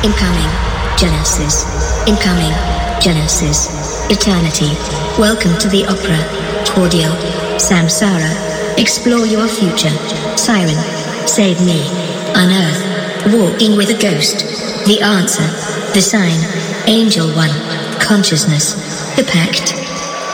Incoming. Genesis. Incoming. Genesis. Eternity. Welcome to the opera. Audio. Samsara. Explore your future. Siren. Save me. Unearth. Walking with a ghost. The answer. The sign. Angel 1. Consciousness. The pact.